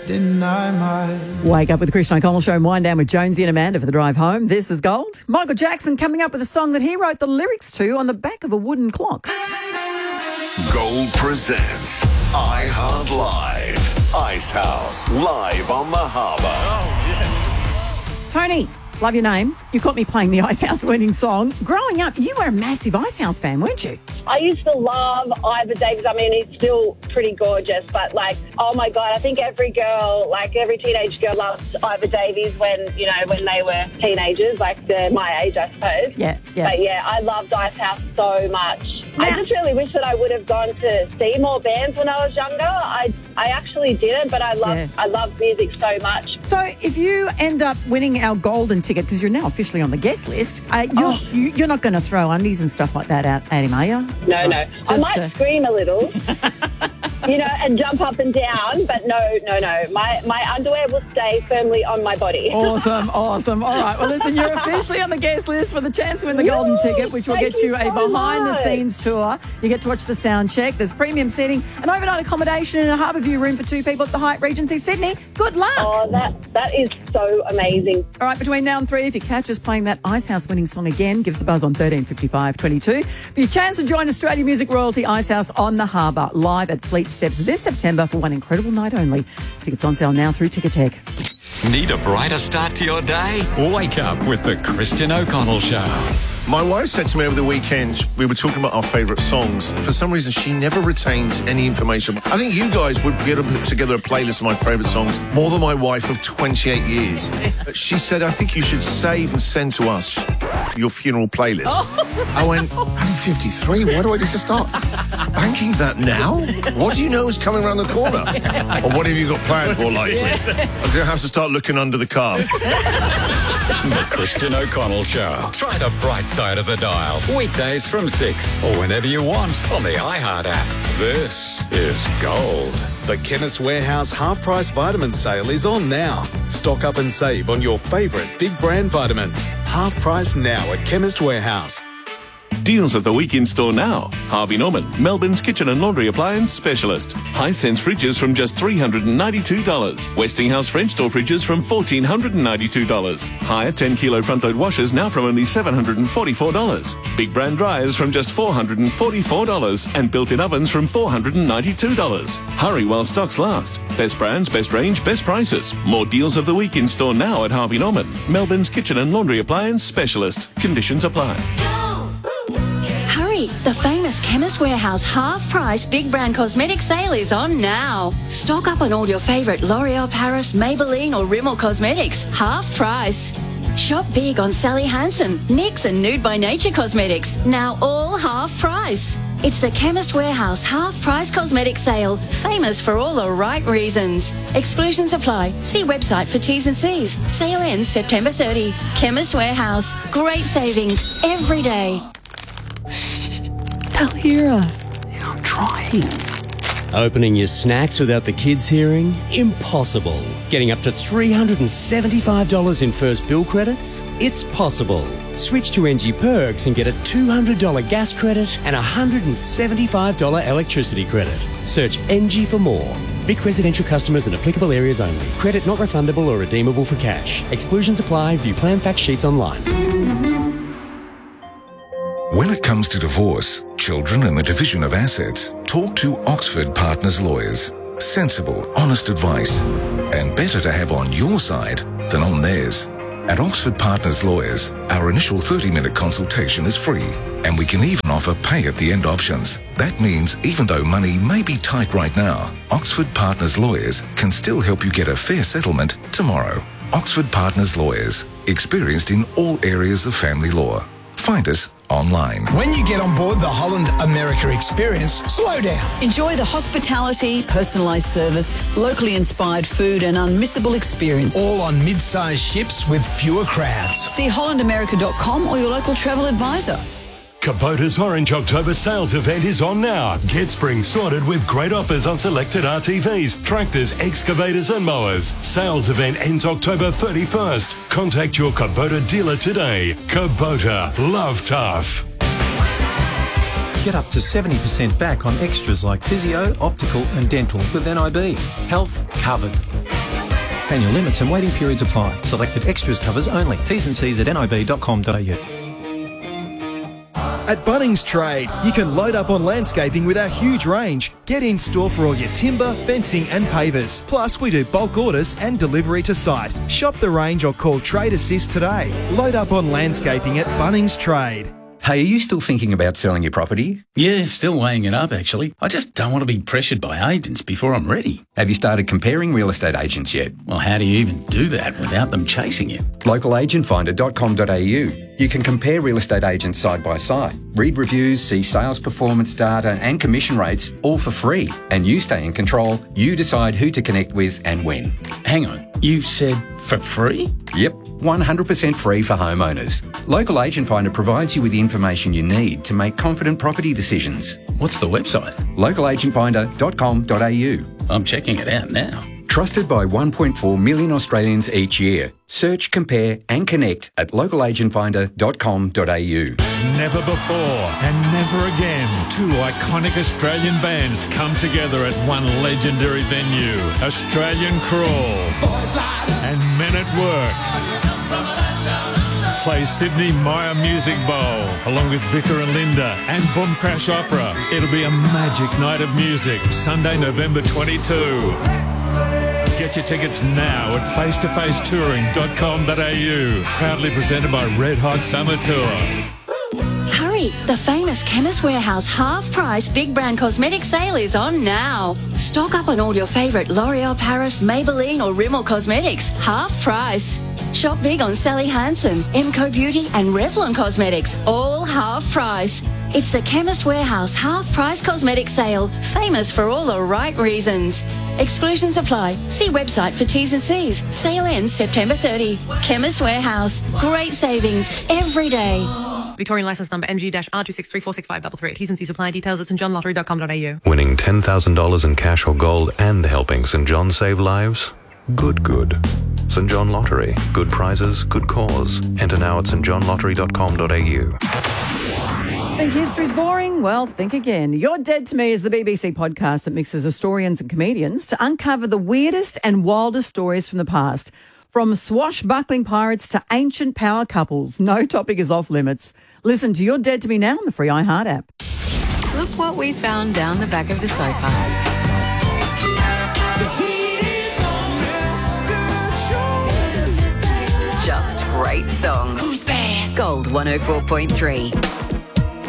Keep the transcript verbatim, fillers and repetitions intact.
deny my... Wake up with the Christian O'Connell Show and wind down with Jonesy and Amanda for the drive home. This is Gold. Michael Jackson coming up with a song that he wrote the lyrics to on the back of a wooden clock. Gold presents iHeart Live. Ice House, live on the harbour. Oh, yes. Tony, love your name. You caught me playing the Ice House wedding song. Growing up, you were a massive Ice House fan, weren't you? I used to love Ivor Davies. I mean, he's still pretty gorgeous, but like, oh my God, I think every girl, like every teenage girl loves Ivor Davies when, you know, when they were teenagers, like they're my age, I suppose. Yeah, yeah. But yeah, I loved Ice House so much. Now, I just really wish that I would have gone to see more bands when I was younger. I I actually didn't, but I love Yeah. I love music so much. So if you end up winning our golden ticket, because you're now officially on the guest list, uh, you're, Oh. you, you're not going to throw undies and stuff like that out at him, are you? No, no. I Just, might uh, scream a little, you know, and jump up and down, but no, no, no. My my underwear will stay firmly on my body. Awesome, awesome. All right, well, listen, you're officially on the guest list for the chance to win the golden Woo! ticket, which will Thank get you you a so behind-the-scenes tour. You get to watch the sound check. There's premium seating and overnight accommodation in a Harbourview room for two people at the Hyatt Regency Sydney. Good luck. Oh, that that is so amazing. All right, between now and three, if you catch us playing that Ice House winning song again, give us a buzz on thirteen fifty-five twenty-two for your chance to join Australia Music Royalty Ice House on the Harbour, live at Fleet Steps this September for one incredible night only. Tickets on sale now through Ticketek. Need a brighter start to your day? Wake up with the Christian O'Connell Show. My wife said to me over the weekend, we were talking about our favourite songs. For some reason, she never retains any information. I think you guys would be able to put together a playlist of my favourite songs more than my wife of twenty-eight years. She said, I think you should save and send to us your funeral playlist. Oh. I went, I'm fifty-three. Why do I need to start banking that now? What do you know is coming around the corner? Or what have you got planned, more likely? I'm going to have to start looking under the car. The Christian O'Connell Show. Try the bright side of the dial. Weekdays from six or whenever you want on the iHeart app. This is Gold. The Chemist Warehouse half-price vitamin sale is on now. Stock up and save on your favourite big brand vitamins. Half price now at Chemist Warehouse. Deals of the week in store now. Harvey Norman, Melbourne's kitchen and laundry appliance specialist. Hisense fridges from just three hundred ninety-two dollars. Westinghouse French door fridges from one thousand four hundred ninety-two dollars. Higher ten kilo front load washers now from only seven hundred forty-four dollars. Big brand dryers from just four hundred forty-four dollars. And built-in ovens from four hundred ninety-two dollars. Hurry while stocks last. Best brands, best range, best prices. More deals of the week in store now at Harvey Norman, Melbourne's kitchen and laundry appliance specialist. Conditions apply. Hurry! The famous Chemist Warehouse half-price big brand cosmetic sale is on now. Stock up on all your favourite L'Oreal Paris, Maybelline or Rimmel cosmetics. Half price. Shop big on Sally Hansen, N Y X and Nude by Nature cosmetics. Now all half price. It's the Chemist Warehouse half-price cosmetic sale. Famous for all the right reasons. Exclusions apply. See website for T's and C's. Sale ends September thirtieth. Chemist Warehouse. Great savings every day. They'll hear us. Yeah, I'm trying. Opening your snacks without the kids hearing? Impossible. Getting up to three hundred seventy-five dollars in first bill credits? It's possible. Switch to N G Perks and get a two hundred dollars gas credit and a one hundred seventy-five dollars electricity credit. Search N G for more. Vic residential customers in applicable areas only. Credit not refundable or redeemable for cash. Exclusions apply. View plan fact sheets online. When it comes to divorce, children and the division of assets, talk to Oxford Partners Lawyers. Sensible, honest advice. And better to have on your side than on theirs. At Oxford Partners Lawyers, our initial thirty-minute consultation is free. And we can even offer pay-at-the-end options. That means even though money may be tight right now, Oxford Partners Lawyers can still help you get a fair settlement tomorrow. Oxford Partners Lawyers, experienced in all areas of family law. Find us online. When you get on board the Holland America experience, slow down. Enjoy the hospitality, personalised service, locally inspired food and unmissable experience. All on mid-sized ships with fewer crowds. See holland america dot com or your local travel advisor. Kubota's Orange October sales event is on now. Get spring sorted with great offers on selected R T Vs, tractors, excavators and mowers. Sales event ends October thirty-first. Contact your Kubota dealer today. Kubota, love tough. Get up to seventy percent back on extras like physio, optical and dental with N I B. Health covered. Annual limits and waiting periods apply. Selected extras covers only. T's and C's at n i b dot com dot a u. At Bunnings Trade, you can load up on landscaping with our huge range. Get in store for all your timber, fencing and pavers. Plus, we do bulk orders and delivery to site. Shop the range or call Trade Assist today. Load up on landscaping at Bunnings Trade. Hey, are you still thinking about selling your property? Yeah, still weighing it up, actually. I just don't want to be pressured by agents before I'm ready. Have you started comparing real estate agents yet? Well, how do you even do that without them chasing you? local agent finder dot com dot a u. You can compare real estate agents side by side, read reviews, see sales performance data and commission rates, all for free. And you stay in control. You decide who to connect with and when. Hang on, you said for free? Yep, one hundred percent free for homeowners. Local Agent Finder provides you with the information you need to make confident property decisions. What's the website? local agent finder dot com dot a u. I'm checking it out now. Trusted by one point four million Australians each year. Search, compare and connect at local agent finder dot com dot a u. Never before and never again, two iconic Australian bands come together at one legendary venue, Australian Crawl and Men at Work. Play Sydney Myer Music Bowl along with Vicar and Linda and Boom Crash Opera. It'll be a magic night of music, Sunday, November twenty-second. Get your tickets now at face to face touring dot com dot a u. Proudly presented by Red Hot Summer Tour. Hurry! The famous Chemist Warehouse half-price big brand cosmetic sale is on now. Stock up on all your favourite L'Oreal Paris, Maybelline or Rimmel cosmetics, half price. Shop big on Sally Hansen, Emco Beauty and Revlon Cosmetics, all half price. It's the Chemist Warehouse half-price cosmetic sale, famous for all the right reasons. Exclusions apply. See website for T's and C's. Sale ends September thirtieth. Chemist Warehouse. Great savings every day. Victorian licence number M G R two six three four six five three three. T's and C's apply. Details at st john lottery dot com dot a u. Winning ten thousand dollars in cash or gold and helping St John save lives? Good, good. St John Lottery. Good prizes, good cause. Enter now at st john lottery dot com dot a u. Think history's boring? Well, think again. You're Dead to Me is the B B C podcast that mixes historians and comedians to uncover the weirdest and wildest stories from the past. From swashbuckling pirates to ancient power couples, no topic is off limits. Listen to You're Dead to Me now on the free iHeart app. Look what we found down the back of the sofa. Just great songs. Who's bad? Gold one oh four point three.